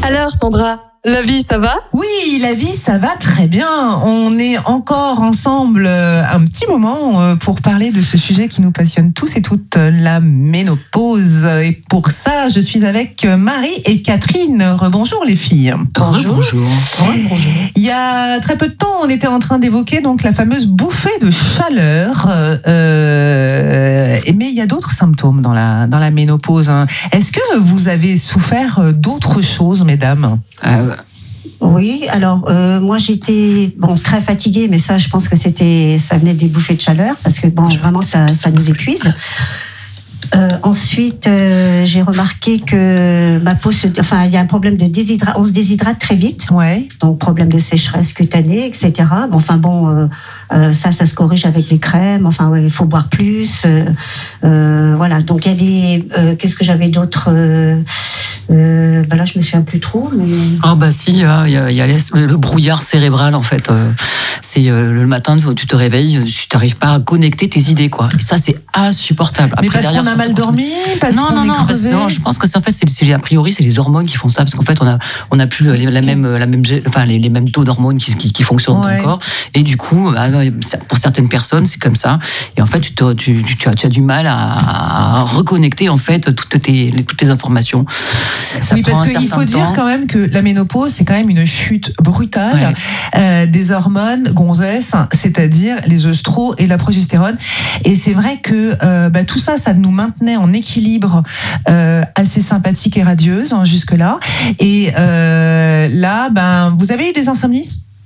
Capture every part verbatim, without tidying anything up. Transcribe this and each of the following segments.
Alors Sandra, la vie, ça va ? Oui, la vie, ça va très bien. On est encore ensemble un petit moment pour parler de ce sujet qui nous passionne tous et toutes, la ménopause. Et pour ça, je suis avec Marie et Catherine. Rebonjour les filles. Bonjour. Bonjour. Bonjour. Il y a très peu de temps, on était en train d'évoquer donc la fameuse bouffée de chaleur. Euh, mais il y a d'autres symptômes dans la, dans la ménopause. Est-ce que vous avez souffert d'autres choses, mesdames ? euh, Oui, alors euh, moi j'étais bon très fatiguée, mais ça je pense que c'était ça venait des bouffées de chaleur parce que bon vraiment ça ça nous épuise. Euh, ensuite, euh, j'ai remarqué que ma peau, se, enfin, il y a un problème de déshydratation. On se déshydrate très vite. Ouais. Donc, problème de sécheresse cutanée, et cetera. Bon, enfin bon, euh, euh, ça, ça se corrige avec les crèmes. Enfin, ouais, il faut boire plus. Euh, euh, voilà. Donc, il y a des. Euh, qu'est-ce que j'avais d'autre euh, euh, ben là, je me souviens plus trop. Mais... Ah bah si, il y a, il y a le brouillard cérébral en fait. Euh, c'est euh, le matin, tu te réveilles, tu n'arrives pas à connecter tes idées quoi. Et ça, c'est insupportable. Mais Après, parce qu'on a mal dormi, parce non, qu'on non, est non, parce, non, je pense que c'est en fait, c'est, c'est a priori, c'est les hormones qui font ça, parce qu'en fait, on a, on a plus les, la même, la même, enfin les, les mêmes taux d'hormones qui, qui, qui fonctionnent ouais. dans ton corps, et du coup, pour certaines personnes, c'est comme ça. Et en fait, tu, te, tu, tu, as, tu as du mal à, à reconnecter en fait toutes tes, toutes les informations. Ça oui, parce qu'il faut temps. dire quand même que la ménopause, c'est quand même une chute brutale ouais. euh, des hormones gonzesses, c'est-à-dire les œstraux et la progestérone. Et c'est vrai que euh, bah, tout ça, ça nous maintenait en équilibre euh, assez sympathique et radieuse hein, jusque-là. Et euh, là, ben, vous avez eu des insomnies ?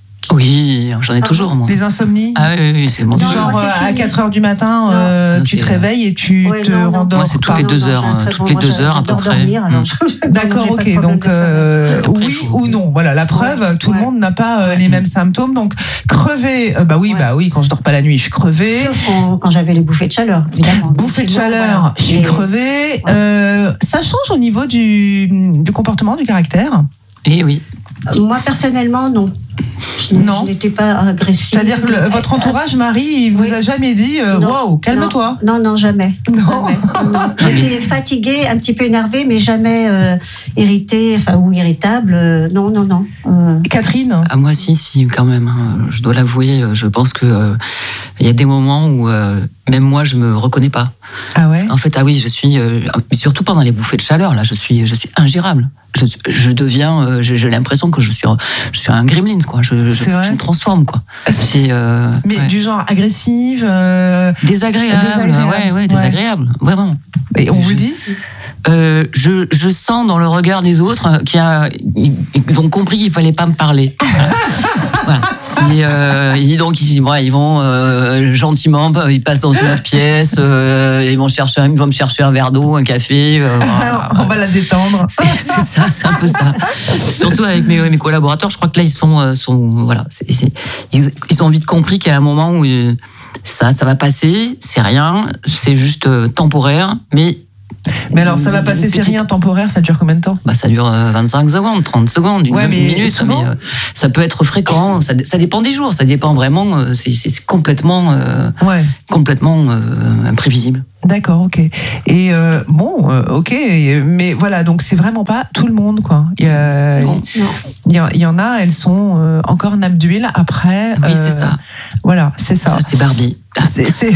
Oui, j'en ai ah, toujours, moi. Les insomnies ? Ah oui, oui, c'est bon. Du genre, non, à quatre heures du matin, euh, non, tu te réveilles et tu ouais, te non, rendors. Moi, c'est toutes les deux heures, non, toutes les deux heures à peu près. Dormir, alors, mmh. D'accord, ok. Donc, euh, Après, oui faut... ou non. Voilà, la preuve, ouais, tout ouais. le monde n'a pas euh, les mêmes symptômes. Donc, crever, euh, bah oui, ouais. bah oui, quand je dors pas la nuit, je suis crevée. Sauf quand, quand j'avais les bouffées de chaleur, évidemment. Bouffées de chaleur, voilà. je suis Et... crevée. Ouais. Euh, ça change au niveau du, du comportement, du caractère ? Eh oui. Moi, personnellement, non. Je, non. je n'étais pas agressive. C'est-à-dire que le, votre entourage, Marie, il vous oui. a jamais dit euh, « Wow, calme-toi ». Non, non, jamais. Non. jamais. non, non. J'étais fatiguée, un petit peu énervée, mais jamais euh, irritée, enfin ou irritable. Euh, non, non, non. Euh... Catherine ? Ah, moi, si, si, quand même. Hein, je dois l'avouer. Je pense que euh, il y a des moments où euh, même moi, je me reconnais pas. Ah ouais ? En fait, ah oui, je suis. Euh, surtout pendant les bouffées de chaleur, là, je suis, je suis ingérable. Je, je deviens, euh, j'ai, j'ai l'impression que je suis, je suis un gremlin, quoi. Je, je, je me transforme, quoi. C'est, euh, Mais ouais. du genre agressive, euh... désagréable, désagréable, ouais, ouais, désagréable, ouais. vraiment. Et on je, vous dit euh, je, je sens dans le regard des autres qu'il y a, ils ont compris qu'il fallait pas me parler. Voilà. C'est, euh, et donc ils, ouais, ils vont euh, gentiment, ils passent dans une autre pièce, euh, ils vont chercher, ils vont me chercher un verre d'eau, un café. Euh, voilà. On va la détendre. C'est, c'est ça, c'est un peu ça. Surtout avec mes, mes collaborateurs, je crois que là ils sont, sont voilà, c'est, c'est, ils, ils ont vite compris qu'il y a un moment où ça, ça va passer, c'est rien, c'est juste temporaire, mais Mais alors, ça va passer, c'est rien, temporaire, ça dure combien de temps ? Bah, ça dure vingt-cinq secondes, trente secondes, une, ouais, mais une minute. Souvent mais, euh, ça peut être fréquent, ça, ça dépend des jours, ça dépend vraiment, euh, c'est, c'est complètement, euh, ouais. complètement euh, imprévisible. D'accord, ok. Et euh, bon, euh, ok, mais voilà, donc c'est vraiment pas tout le monde, quoi. Il y, a, non, non. il, y, a, il y en a, elles sont euh, encore nappe d'huile après. Oui, euh, c'est ça. Voilà, c'est ça. Ça, c'est Barbie. C'est, c'est...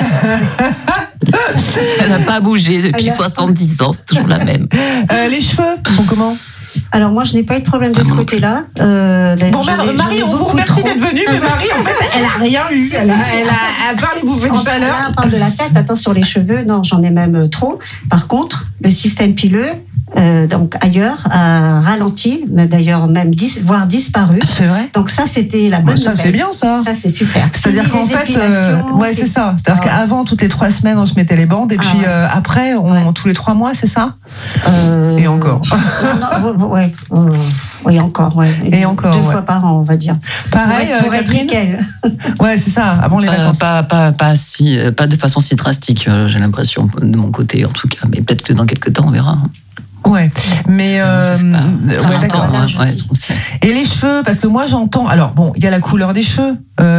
Elle n'a pas bougé depuis soixante-dix ans, c'est toujours la même. Euh, les cheveux, sont comment ? Alors moi, je n'ai pas eu de problème de ah, ce non. côté-là. Euh, bon, Marie, Marie on vous remercie trop. d'être venue, mais Marie, en fait, elle a rien eu. Elle a, elle a, à part les bouffées de chaleur. Là, on parle de la tête, attends, sur les cheveux, non, j'en ai même trop. Par contre, le système pileux, euh, donc ailleurs, a ralenti, mais d'ailleurs même dis, voire disparu. C'est vrai. Donc ça, c'était la bonne bah, ça, nouvelle. c'est bien, ça. Ça, c'est super. C'est-à-dire qu'en fait, euh, ouais, c'est ça. C'est-à-dire ah. qu'avant, toutes les trois semaines, on se mettait les bandes, et puis ah, ouais. euh, après, on, ouais. tous les trois mois, c'est ça euh... Et encore. non, non, ouais. Euh, oui, encore, ouais. Et, et encore, deux ouais. fois par an, on va dire. Pareil, pour être, pour Catherine. Ouais, c'est ça. Avant les vacances. Euh, pas, pas, pas si, pas de façon si drastique. J'ai l'impression de mon côté, en tout cas. Mais peut-être que dans quelques temps, on verra. Ouais, mais euh, ouais, d'accord. Temps, ouais, ouais, et les cheveux, parce que moi j'entends. Alors bon, il y a la couleur des cheveux. Euh,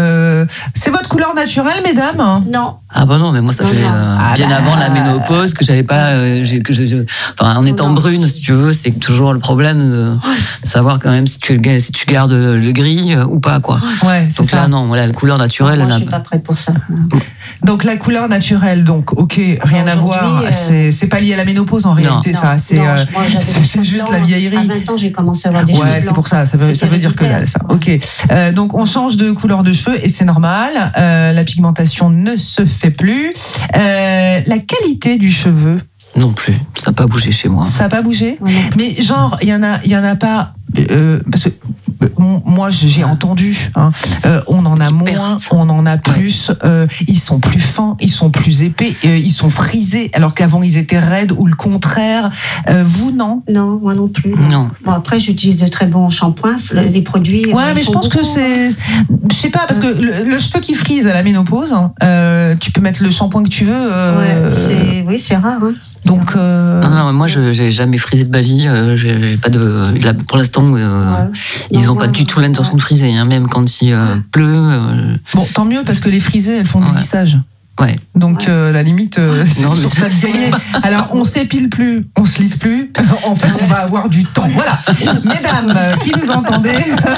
c'est votre couleur naturelle, mesdames? Non. Ah bah non, mais moi ça Non, fait non. euh, Ah bien bah, avant la ménopause que j'avais pas, euh, j'ai- que je, je- enfin en étant Non. brune, si tu veux, c'est toujours le problème de savoir quand même si tu si tu gardes le, le gris euh, ou pas quoi. Ouais, c'est Donc ça. là non, voilà, la couleur naturelle. Moi, elle je a- suis pas prête pour ça. Donc la couleur naturelle, donc ok, rien à Aujourd'hui, voir. euh, C'est c'est pas lié à la ménopause en réalité, Non, ça. C'est non, euh, moi, j'avais c'est- des c'est cheveux juste blancs. la vieillerie. À vingt ans, j'ai commencé à avoir des cheveux Ouais, blancs. c'est pour ça. Ça veut, C'est ça veut dire que dalle, ça. Ok. Euh, donc on change de couleur de cheveux et c'est normal. Euh, la pigmentation ne se fait plus. Euh, la qualité du cheveu, Non plus, ça n'a pas bougé chez moi. ça a pas bougé. Ouais, non. Mais genre, il y en a, il y en a pas. Euh, parce que euh, moi, j'ai entendu. Hein, euh, on en a moins, Perte. on en a plus. Euh, ils sont plus fins, ils sont plus épais, euh, ils sont frisés, alors qu'avant ils étaient raides ou le contraire. Euh, vous non? Non, moi non plus. Non. Bon, après, j'utilise de très bons shampoings, des produits. Ouais, euh, mais ils je font pense que beaucoup, c'est, je sais pas, parce que le, le cheveu qui frise à la ménopause, euh, tu peux mettre le shampoing que tu veux. euh, Ouais, c'est, oui, c'est rare. Hein. donc. Euh, Non, non, moi je j'ai jamais frisé de ma vie. euh, j'ai j'ai pas de, là, pour l'instant, euh, Ouais. ils Non, n'ont moi, pas du tout l'intention ouais. de friser, hein, même quand il euh, pleut. euh, Bon, tant mieux parce que les frisées, elles font du Ouais. lissage. ouais. Donc, Ouais. euh, la limite, euh, c'est Non, toujours mais ça de gagner. Alors, on s'épile plus, on se lisse plus. En fait, on va avoir du temps. Voilà. Mesdames euh, qui nous entendez,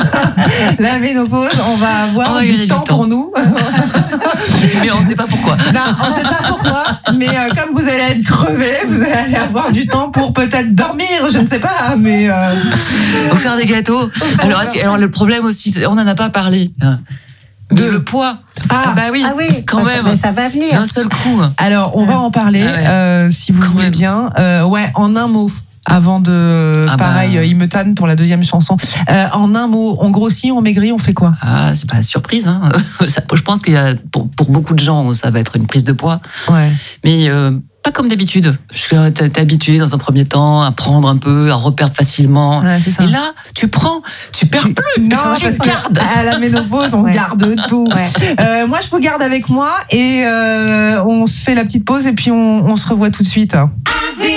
la ménopause, on va avoir On va du, gagner du temps temps. pour nous. Mais on sait pas pourquoi. Non, on sait pas pourquoi, mais euh, comme vous allez être crevés, vous allez avoir du temps pour peut-être dormir, je ne sais pas, mais... Euh... Faut faire des gâteaux. Alors, est-ce que- alors le problème aussi, c'est- on n'en a pas parlé. hein. De- De le poids. Ah, bah oui, Ah oui, quand bah, même. Ça, mais ça va venir. D'un seul coup. alors, on va en parler, Ah ouais. euh, si vous Quand voulez même. bien. Euh, ouais, en un mot. Avant de, Ah bah. pareil, euh, il me tanne pour la deuxième chanson. Euh, en un mot, on grossit, on maigrit, on fait quoi? Ah, c'est pas surprise. Hein. Ça, je pense qu'il y a, pour, pour beaucoup de gens, ça va être une prise de poids. Ouais. Mais euh, pas comme d'habitude. Parce que t'es t'es habitué dans un premier temps à prendre un peu, à reperdre facilement. Ouais, c'est ça. Et là, tu prends, tu perds Tu- plus. Non, tu parce gardes. que à la ménopause, on Ouais. garde tout. Ouais. Euh, moi, je vous garde avec moi et euh, on se fait la petite pause et puis on, on se revoit tout de suite.